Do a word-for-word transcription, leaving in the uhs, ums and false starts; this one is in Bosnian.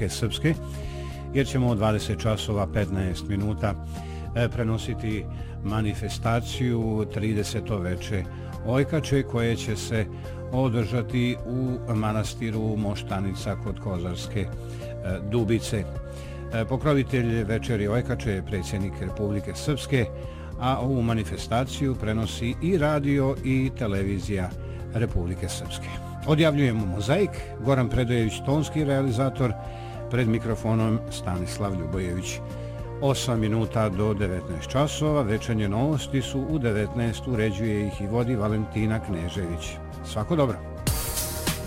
Republike Srpske, jer ćemo od dvadeset časova petnaest minuta prenositi manifestaciju trideseto veče Ojkače koje će se održati u manastiru Moštanica kod Kozarske Dubice. Pokrovitelj večeri Ojkače je predsjednik Republike Srpske, a ovu manifestaciju prenosi i radio i televizija Republike Srpske. Odjavljujemo Mozaik, Goran Predojević, tonski realizator, pred mikrofonom Stanislav Ljubojević. osam minuta do devetnaest časova, večernje novosti su u devetnaest, uređuje ih i vodi Valentina Knežević. Svako dobro!